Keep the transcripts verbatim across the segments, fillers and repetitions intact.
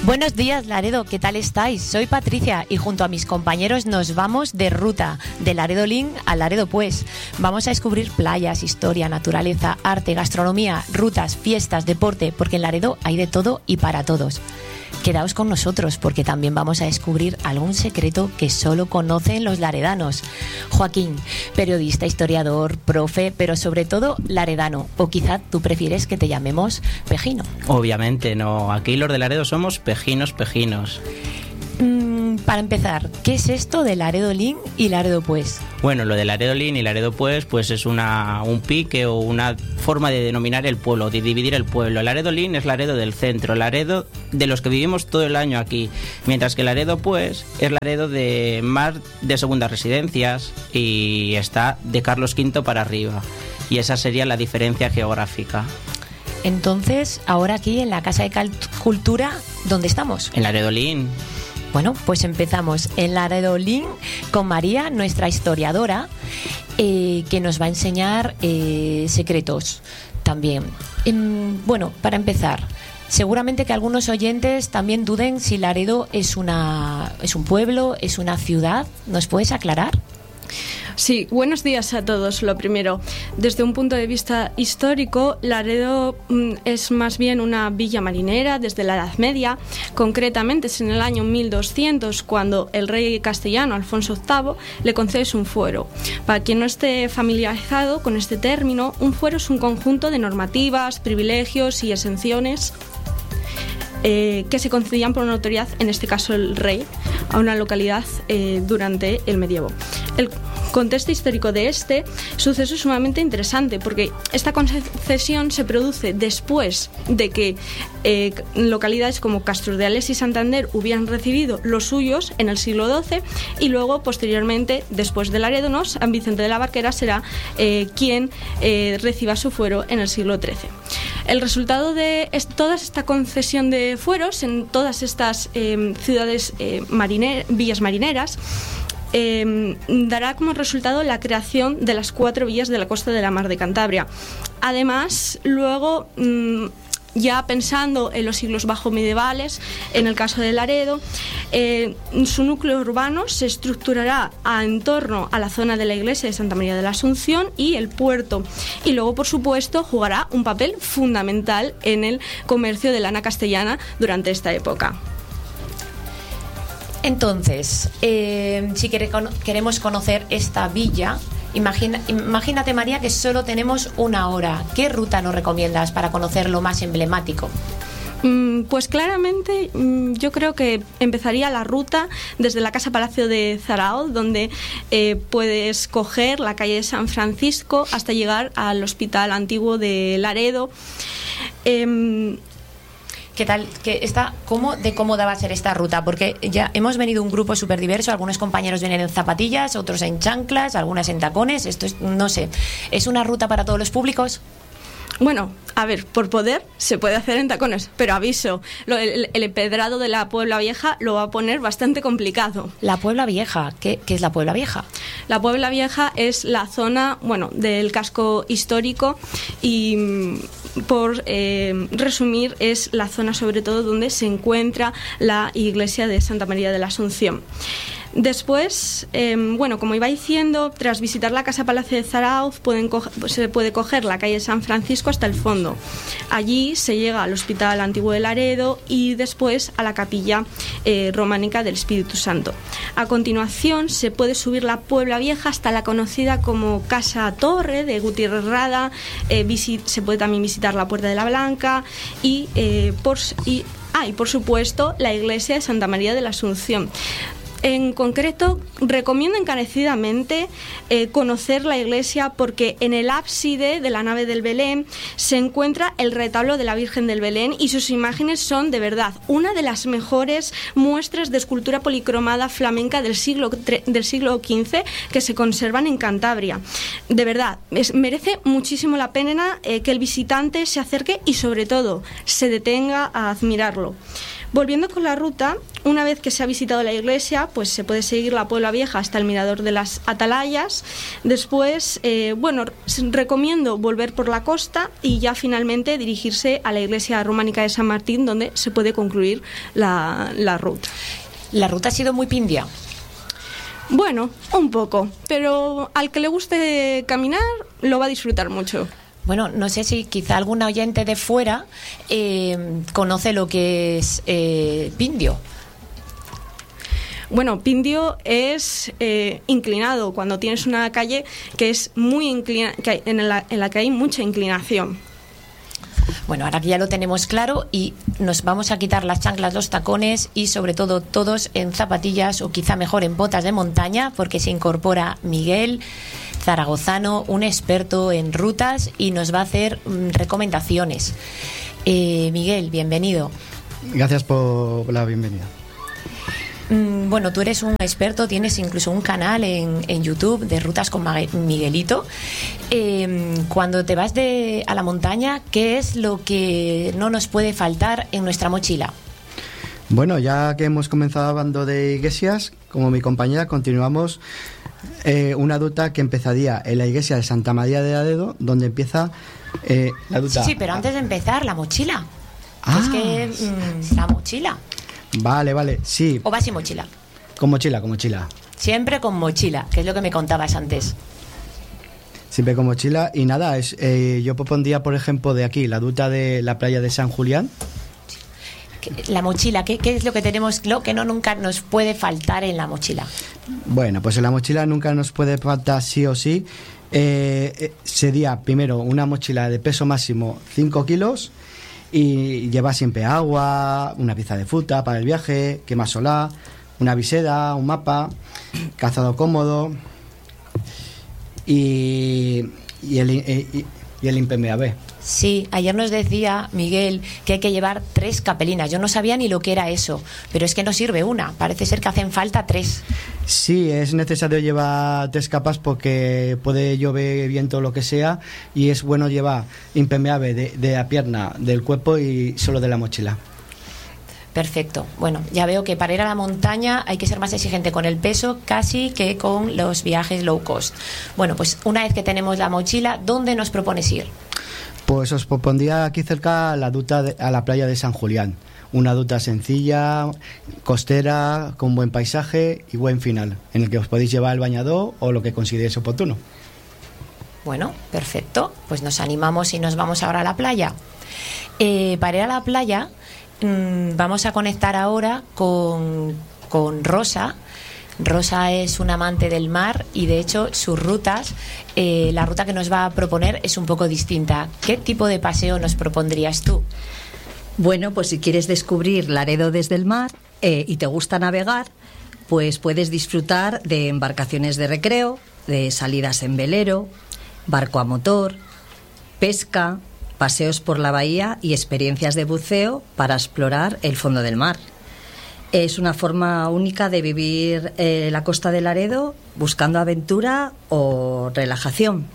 Buenos días, Laredo, ¿qué tal estáis? Soy Patricia y junto a mis compañeros nos vamos de ruta, de Laredo Lin a Laredo Pues. Vamos a descubrir playas, historia, naturaleza, arte, gastronomía, rutas, fiestas, deporte, porque en Laredo hay de todo y para todos. Quedaos con nosotros porque también vamos a descubrir algún secreto que solo conocen los laredanos. Joaquín, periodista, historiador, profe, pero sobre todo laredano. O quizá tú prefieres que te llamemos Pejino. Obviamente no, aquí los de Laredo somos pejinos, pejinos. Mm, para empezar, ¿qué es esto de Laredo Lin y Laredo Pues? Bueno, lo de Laredo Lin y Laredo Pues, pues es una, un pique o una forma de denominar el pueblo, de dividir el pueblo. Laredo Lin es Laredo del centro, Laredo de los que vivimos todo el año aquí, mientras que Laredo Pues es Laredo de más de segundas residencias y está de Carlos quinto para arriba. Y esa sería la diferencia geográfica. Entonces, ahora aquí en la Casa de Cultura, ¿dónde estamos? En Laredo Lin. Bueno, pues empezamos en Laredo Lin con María, nuestra historiadora, eh, que nos va a enseñar eh, secretos también. Eh, bueno, para empezar, seguramente que algunos oyentes también duden si Laredo es, una, es un pueblo, es una ciudad. ¿Nos puedes aclarar? Sí, buenos días a todos. Lo primero, desde un punto de vista histórico, Laredo mm, es más bien una villa marinera desde la Edad Media. Concretamente es en el año mil doscientos cuando el rey castellano Alfonso octavo le concede un fuero. Para quien no esté familiarizado con este término, un fuero es un conjunto de normativas, privilegios y exenciones Eh, que se concedían por una autoridad, en este caso el rey, a una localidad eh, durante el medievo. El contexto histórico de este suceso es sumamente interesante porque esta concesión se produce después de que eh, localidades como Castrodreales y Santander hubieran recibido los suyos en el siglo doce y luego posteriormente, después de Laredo, ¿no? San Vicente de la Barquera será eh, quien eh, reciba su fuero en el siglo trece. El resultado de es, toda esta concesión de fueros en todas estas eh, ciudades eh, mariner, villas marineras eh, dará como resultado la creación de las cuatro villas de la costa de la Mar de Cantabria. Además, luego mmm, ya pensando en los siglos bajo medievales, en el caso de Laredo, eh, su núcleo urbano se estructurará a, en torno a la zona de la iglesia de Santa María de la Asunción y el puerto. Y luego, por supuesto, jugará un papel fundamental en el comercio de lana castellana durante esta época. Entonces, eh, si quere, queremos conocer esta villa, Imagina, imagínate, María, que solo tenemos una hora. ¿Qué ruta nos recomiendas para conocer lo más emblemático? Pues claramente yo creo que empezaría la ruta desde la Casa Palacio de Zaraoz, donde eh, puedes coger la calle de San Francisco hasta llegar al Hospital Antiguo de Laredo. Eh, ¿Qué tal? ¿Qué está, cómo, ¿De cómoda va a ser esta ruta? Porque ya hemos venido un grupo súper diverso. Algunos compañeros vienen en zapatillas, otros en chanclas, algunas en tacones. Esto es, no sé, ¿es una ruta para todos los públicos? Bueno, a ver, por poder se puede hacer en tacones, pero aviso, lo, el, el empedrado de la Puebla Vieja lo va a poner bastante complicado. La Puebla Vieja, ¿qué, qué es la Puebla Vieja? La Puebla Vieja es la zona, bueno, del casco histórico y, por eh, resumir, es la zona sobre todo donde se encuentra la iglesia de Santa María de la Asunción. Después, eh, bueno, como iba diciendo, tras visitar la Casa Palacio de Zaraoz pueden co- se puede coger la calle San Francisco hasta el fondo. Allí se llega al Hospital Antiguo de Laredo y después a la capilla eh, románica del Espíritu Santo. A continuación se puede subir la Puebla Vieja hasta la conocida como Casa Torre de Gutiérrez Rada, eh, visit- se puede también visitar la Puerta de la Blanca y, eh, por, y, ah, y por supuesto la iglesia de Santa María de la Asunción. En concreto, recomiendo encarecidamente eh, conocer la iglesia porque en el ábside de la nave del Belén se encuentra el retablo de la Virgen del Belén y sus imágenes son, de verdad, una de las mejores muestras de escultura policromada flamenca del siglo, del siglo quince que se conservan en Cantabria. De verdad, es, merece muchísimo la pena eh, que el visitante se acerque y, sobre todo, se detenga a admirarlo. Volviendo con la ruta, una vez que se ha visitado la iglesia, pues se puede seguir la Puebla Vieja hasta el Mirador de las Atalayas. Después, eh, bueno, recomiendo volver por la costa y ya finalmente dirigirse a la iglesia románica de San Martín, donde se puede concluir la, la ruta. La ruta ha sido muy pindia. Bueno, un poco, pero al que le guste caminar lo va a disfrutar mucho. Bueno, no sé si quizá algún oyente de fuera eh, conoce lo que es eh, Pindio. Bueno, Pindio es eh, inclinado, cuando tienes una calle que es muy inclinada, en la, en la que hay mucha inclinación. Bueno, ahora que ya lo tenemos claro y nos vamos a quitar las chanclas, los tacones y sobre todo todos en zapatillas o quizá mejor en botas de montaña, porque se incorpora Miguel Zaragozano, un experto en rutas, y nos va a hacer mm, recomendaciones. Eh, Miguel, bienvenido. Gracias por la bienvenida. Mm, bueno, tú eres un experto, tienes incluso un canal en, en YouTube de Rutas con Miguelito. Eh, cuando te vas de, a la montaña, ¿qué es lo que no nos puede faltar en nuestra mochila? Bueno, ya que hemos comenzado hablando de iglesias, como mi compañera, continuamos eh, una ruta que empezaría en la iglesia de Santa María de Laredo, donde empieza eh, la ruta. Sí, sí, pero antes de empezar, la mochila. Ah, es que mm, la mochila. Vale, vale, sí. ¿O vas sin mochila? Con mochila, con mochila. Siempre con mochila, que es lo que me contabas antes. Siempre con mochila. Y nada, es, eh, yo propondría, por ejemplo, de aquí, la ruta de la playa de San Julián. La mochila, ¿qué, qué es lo que tenemos, lo que no nunca nos puede faltar en la mochila? Bueno, pues en la mochila nunca nos puede faltar sí o sí. Eh, eh, sería primero una mochila de peso máximo cinco kilos y lleva siempre agua, una pieza de fruta para el viaje, quema solar, una visera, un mapa, calzado cómodo y, y el, y, y el impermeable. Sí, ayer nos decía Miguel que hay que llevar tres capelinas. Yo no sabía ni lo que era eso, pero es que no sirve una, parece ser que hacen falta tres. Sí, es necesario llevar tres capas porque puede llover, viento, lo que sea, y es bueno llevar impermeable de, de la pierna, del cuerpo y solo de la mochila. Perfecto. Bueno, ya veo que para ir a la montaña hay que ser más exigente con el peso casi que con los viajes low cost. Bueno, pues una vez que tenemos la mochila, ¿dónde nos propones ir? Pues os propondría aquí cerca la ruta de, a la playa de San Julián. Una ruta sencilla, costera, con buen paisaje y buen final, en el que os podéis llevar el bañador o lo que consideréis oportuno. Bueno, perfecto. Pues nos animamos y nos vamos ahora a la playa. Eh, para ir a la playa mmm, vamos a conectar ahora con, con Rosa. Rosa es una amante del mar y de hecho sus rutas, eh, la ruta que nos va a proponer es un poco distinta. ¿Qué tipo de paseo nos propondrías tú? Bueno, pues si quieres descubrir Laredo desde el mar eh, y te gusta navegar, pues puedes disfrutar de embarcaciones de recreo, de salidas en velero, barco a motor, pesca, paseos por la bahía y experiencias de buceo para explorar el fondo del mar. Es una forma única de vivir eh, la costa de Laredo buscando aventura o relajación.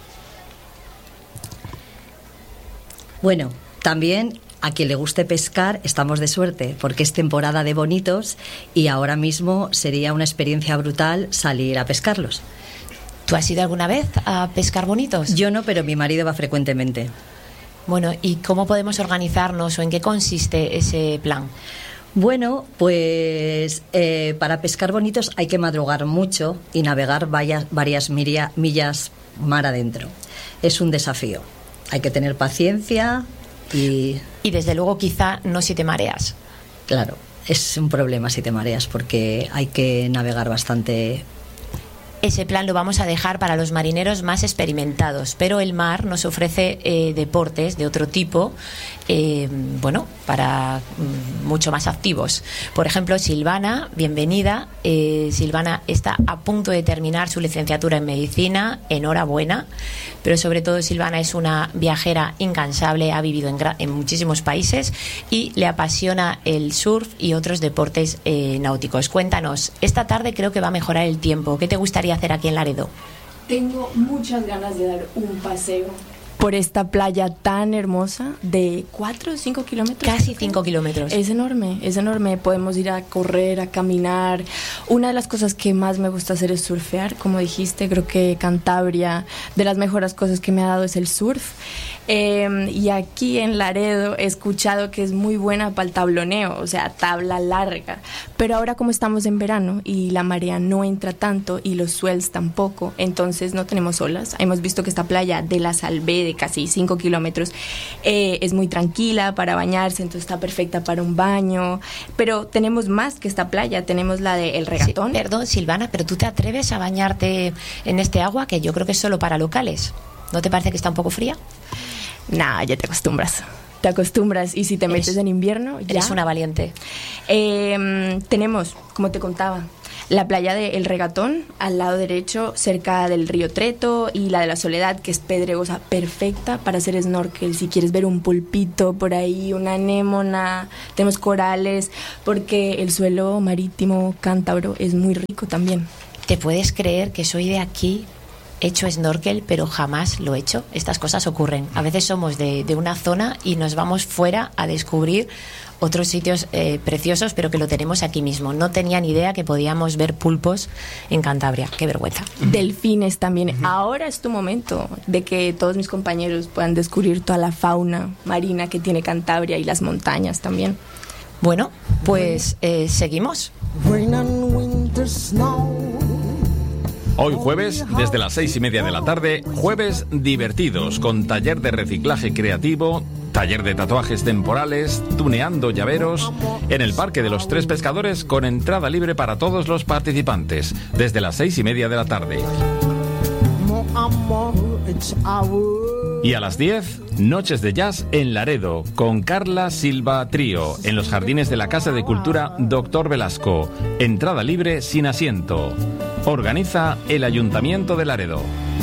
Bueno, también a quien le guste pescar estamos de suerte porque es temporada de bonitos y ahora mismo sería una experiencia brutal salir a pescarlos. ¿Tú has ido alguna vez a pescar bonitos? Yo no, pero mi marido va frecuentemente. Bueno, ¿y cómo podemos organizarnos o en qué consiste ese plan? Bueno, pues eh, para pescar bonitos hay que madrugar mucho y navegar varias, varias miria, millas mar adentro. Es un desafío. Hay que tener paciencia y... Y desde luego quizá no si te mareas. Claro, es un problema si te mareas porque hay que navegar bastante. Ese plan lo vamos a dejar para los marineros más experimentados, pero el mar nos ofrece eh, deportes de otro tipo, eh, bueno, para mm, mucho más activos. Por ejemplo, Silvana, bienvenida. Eh, Silvana está a punto de terminar su licenciatura en medicina, enhorabuena, pero sobre todo Silvana es una viajera incansable, ha vivido en, en muchísimos países y le apasiona el surf y otros deportes eh, náuticos. Cuéntanos, esta tarde creo que va a mejorar el tiempo. ¿Qué te gustaría hacer aquí en Laredo? Tengo muchas ganas de dar un paseo por esta playa tan hermosa de cuatro o cinco kilómetros. Casi cinco kilómetros. Es enorme, es enorme. Podemos ir a correr, a caminar. Una de las cosas que más me gusta hacer es surfear. Como dijiste, creo que Cantabria, de las mejores cosas que me ha dado es el surf. Eh, y aquí en Laredo he escuchado que es muy buena para el tabloneo, o sea, tabla larga. Pero ahora como estamos en verano y la marea no entra tanto y los swells tampoco, entonces no tenemos olas. Hemos visto que esta playa de La Salvé, de casi cinco kilómetros, eh, es muy tranquila para bañarse, entonces está perfecta para un baño. Pero tenemos más que esta playa, tenemos la de El Regatón. Sí, perdón, Silvana, pero ¿tú te atreves a bañarte en este agua que yo creo que es solo para locales? ¿No te parece que está un poco fría? Nah, ya te acostumbras. Te acostumbras y si te metes eres, en invierno, ya. Eres una valiente. Eh, tenemos, como te contaba, la playa de El Regatón, al lado derecho, cerca del río Treto, y la de La Soledad, que es pedregosa, perfecta para hacer snorkel. Si quieres ver un pulpito por ahí, una anémona, tenemos corales, porque el suelo marítimo cántabro es muy rico también. ¿Te puedes creer que soy de aquí? He hecho snorkel, pero jamás lo he hecho. Estas cosas ocurren. A veces somos de, de una zona y nos vamos fuera a descubrir otros sitios eh, preciosos, pero que lo tenemos aquí mismo. No tenía ni idea que podíamos ver pulpos en Cantabria. Qué vergüenza. Delfines también. Uh-huh. Ahora es tu momento de que todos mis compañeros puedan descubrir toda la fauna marina que tiene Cantabria y las montañas también. Bueno, pues eh, seguimos. Hoy jueves, desde las seis y media de la tarde, jueves divertidos, con taller de reciclaje creativo, taller de tatuajes temporales, tuneando llaveros, en el Parque de los Tres Pescadores, con entrada libre para todos los participantes, desde las seis y media de la tarde. Y a las diez, noches de jazz en Laredo, con Carla Silva Trío, en los jardines de la Casa de Cultura Doctor Velasco. Entrada libre sin asiento. Organiza el Ayuntamiento de Laredo.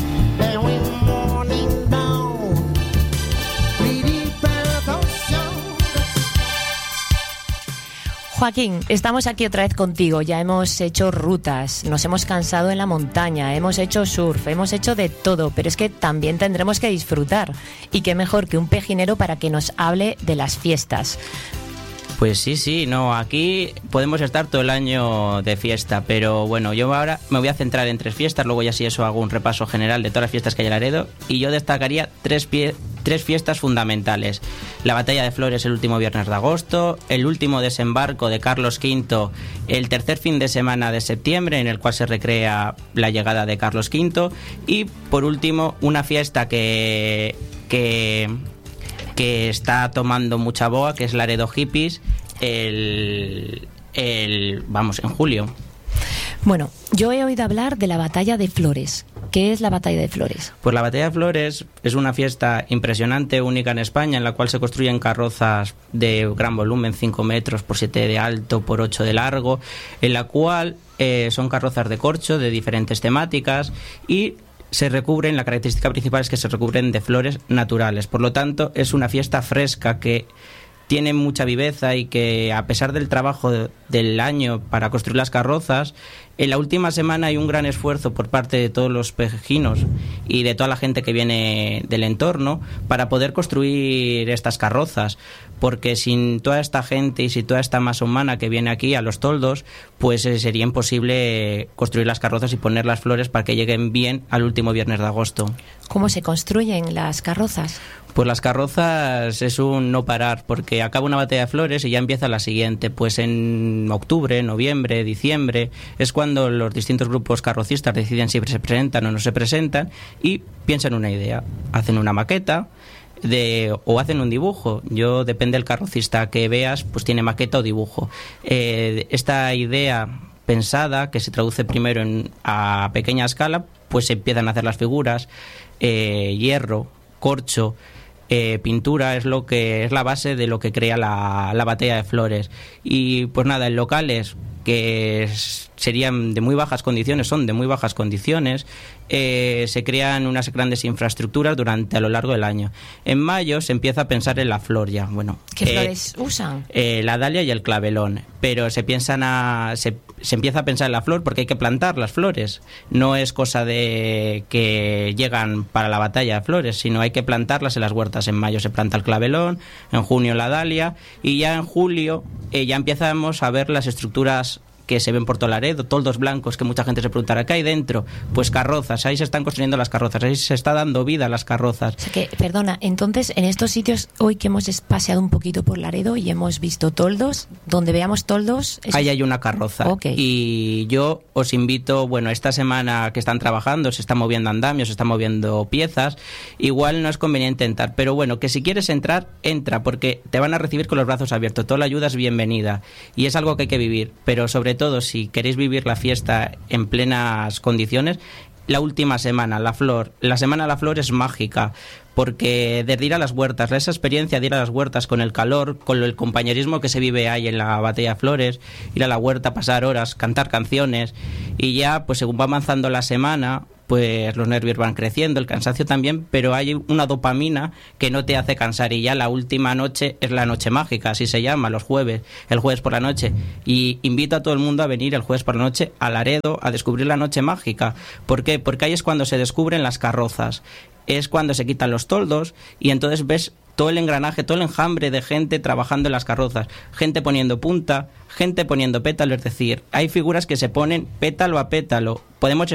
Joaquín, estamos aquí otra vez contigo. Ya hemos hecho rutas, nos hemos cansado en la montaña, hemos hecho surf, hemos hecho de todo, pero es que también tendremos que disfrutar. Y qué mejor que un pejinero para que nos hable de las fiestas. Pues sí, sí, no, aquí podemos estar todo el año de fiesta, pero bueno, yo ahora me voy a centrar en tres fiestas, luego ya si eso hago un repaso general de todas las fiestas que hay en Laredo, y yo destacaría tres, pie, tres fiestas fundamentales. La Batalla de Flores el último viernes de agosto, el último desembarco de Carlos quinto el tercer fin de semana de septiembre, en el cual se recrea la llegada de Carlos quinto, y por último una fiesta que... que que está tomando mucha boa, que es Laredo Hippies, el, el vamos, en julio. Bueno, yo he oído hablar de la Batalla de Flores. ¿Qué es la Batalla de Flores? Pues la Batalla de Flores es una fiesta impresionante, única en España, en la cual se construyen carrozas de gran volumen, cinco metros por siete de alto, por ocho de largo, en la cual eh, son carrozas de corcho de diferentes temáticas y se recubren, la característica principal es que se recubren de flores naturales. Por lo tanto, es una fiesta fresca que tiene mucha viveza y que, a pesar del trabajo de, del año para construir las carrozas, en la última semana hay un gran esfuerzo por parte de todos los pejinos y de toda la gente que viene del entorno para poder construir estas carrozas, porque sin toda esta gente y sin toda esta masa humana que viene aquí a los toldos, pues eh, sería imposible construir las carrozas y poner las flores para que lleguen bien al último viernes de agosto. ¿Cómo se construyen las carrozas? Pues las carrozas es un no parar, porque acaba una batalla de flores y ya empieza la siguiente. Pues en octubre, noviembre, diciembre es cuando los distintos grupos carrocistas deciden si se presentan o no se presentan y piensan una idea, hacen una maqueta de, o hacen un dibujo. Yo, depende del carrocista que veas, pues tiene maqueta o dibujo. Eh, esta idea pensada, que se traduce primero en, a pequeña escala, pues se empiezan a hacer las figuras, eh, hierro, corcho, eh, pintura, es lo que es la base de lo que crea la, la batalla de flores. Y pues nada, en locales que serían de muy bajas condiciones, son de muy bajas condiciones, eh, se crean unas grandes infraestructuras durante a lo largo del año. En mayo se empieza a pensar en la flor ya. Bueno, ¿qué eh, flores usan? Eh, la dalia y el clavelón, pero se piensan a se, se empieza a pensar en la flor porque hay que plantar las flores. No es cosa de que llegan para la batalla de flores, sino hay que plantarlas en las huertas. En mayo se planta el clavelón, en junio la dalia, y ya en julio eh, ya empezamos a ver las estructuras que se ven por todo Laredo, toldos blancos, que mucha gente se preguntará, ¿qué hay dentro? Pues carrozas, ahí se están construyendo las carrozas, ahí se está dando vida a las carrozas. O sea que, perdona, entonces en estos sitios, hoy que hemos paseado un poquito por Laredo y hemos visto toldos, donde veamos toldos... Ahí hay una carroza. Okay. Y yo os invito, bueno, esta semana que están trabajando, se están moviendo andamios, se están moviendo piezas, igual no es conveniente entrar, pero bueno, que si quieres entrar, entra, porque te van a recibir con los brazos abiertos, toda la ayuda es bienvenida, y es algo que hay que vivir, pero sobre todo todo, si queréis vivir la fiesta en plenas condiciones, la última semana, la flor, la semana de la flor es mágica, porque desde ir a las huertas, esa experiencia de ir a las huertas con el calor, con el compañerismo que se vive ahí en la batalla de flores, ir a la huerta, pasar horas, cantar canciones, y ya, pues según va avanzando la semana, pues los nervios van creciendo, el cansancio también, pero hay una dopamina que no te hace cansar, y ya la última noche es la noche mágica, así se llama, los jueves, el jueves por la noche, y invito a todo el mundo a venir el jueves por la noche a Laredo a descubrir la noche mágica. ¿Por qué? Porque ahí es cuando se descubren las carrozas, es cuando se quitan los toldos, y entonces ves todo el engranaje, todo el enjambre de gente trabajando en las carrozas, gente poniendo punta, gente poniendo pétalo, es decir, hay figuras que se ponen pétalo a pétalo. Podemos